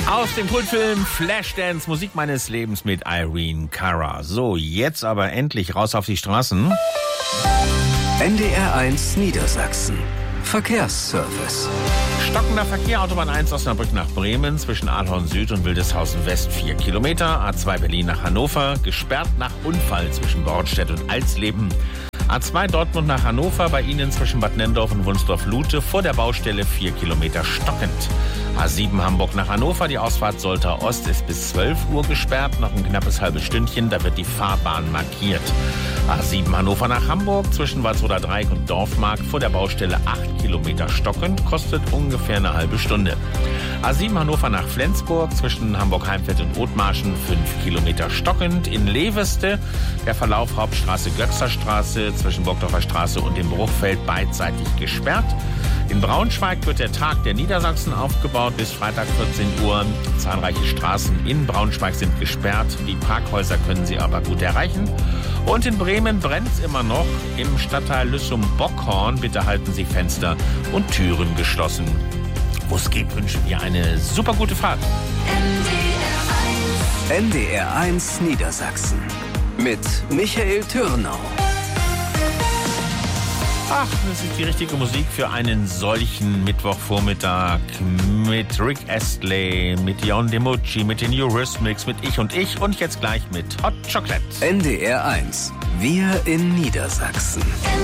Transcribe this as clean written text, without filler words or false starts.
Aus dem Kultfilm Flashdance, Musik meines Lebens mit Irene Cara. So, jetzt aber endlich raus auf die Straßen. NDR 1 Niedersachsen. Verkehrsservice. Stockender Verkehr, Autobahn 1 Osnabrück nach Bremen, zwischen Ahlhorn Süd und Wildeshausen West 4 Kilometer. A2 Berlin nach Hannover, gesperrt nach Unfall zwischen Bornstedt und Alsleben. A2 Dortmund nach Hannover, bei Ihnen zwischen Bad Nenndorf und Wunsdorf-Lute, vor der Baustelle 4 Kilometer stockend. A7 Hamburg nach Hannover, die Ausfahrt Soltau Ost ist bis 12 Uhr gesperrt, noch ein knappes halbes Stündchen, da wird die Fahrbahn markiert. A7 Hannover nach Hamburg, zwischen Walsroder Dreieck und Dorfmark, vor der Baustelle 8 Kilometer stockend, kostet ungefähr eine halbe Stunde. A7 Hannover nach Flensburg, zwischen Hamburg-Heimfeld und Othmarschen 5 Kilometer stockend. In Leveste der Verlauf Hauptstraße-Göxerstraße, zwischen Burgdorfer Straße und dem Bruchfeld beidseitig gesperrt. In Braunschweig wird der Tag der Niedersachsen aufgebaut bis Freitag 14 Uhr. Zahlreiche Straßen in Braunschweig sind gesperrt. Die Parkhäuser können Sie aber gut erreichen. Und in Bremen brennt es immer noch. Im Stadtteil Lüssum-Bockhorn bitte halten Sie Fenster und Türen geschlossen. Wo es geht, wünschen wir eine super gute Fahrt. NDR 1 Niedersachsen. Mit Michael Türnau. Ach, das ist die richtige Musik für einen solchen Mittwochvormittag mit Rick Astley, mit Jon DiMucci, mit den Eurythmics, mit Ich und jetzt gleich mit Hot Chocolate. NDR 1. Wir in Niedersachsen.